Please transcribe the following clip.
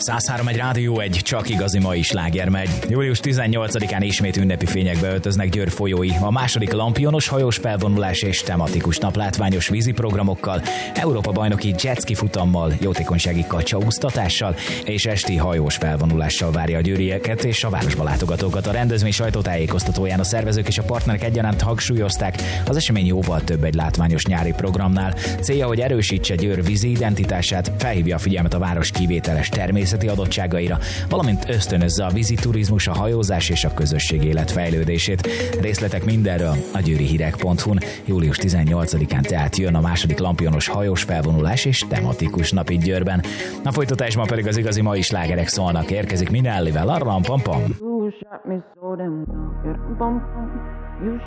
103 egy rádió, egy csak igazi mai sláger megy. Július 18-án ismét ünnepi fényekbe öltöznek Győr folyói. A második lampionos hajós felvonulás és tematikus naplátványos víziprogramokkal, Európa-bajnoki jetski futammal, jótékonysági kacsaúztatással és esti hajós felvonulással várja a győrieket és a városba látogatókat. A rendezvény sajtótájékoztatóján a szervezők és a partnerek egyaránt hangsúlyozták, az esemény jóval több egy látványos nyári programnál. Célja, hogy erősítse Győr vízi identitását, felhívja a figyelmet a város kivételes természeti adottságaira, valamint ösztönözze a víziturizmus, a hajózás és a közösségi élet fejlődését. Részletek mindenről a győrihírek.hu-n. Július 18-án tehát jön a második lampionos hajós felvonulás és tematikus nap itt Győrben. A folytatásban pedig az igazi mai slágerek szólnak. Érkezik Minellivel a Ram Pam Pam. You shot me so damn well. You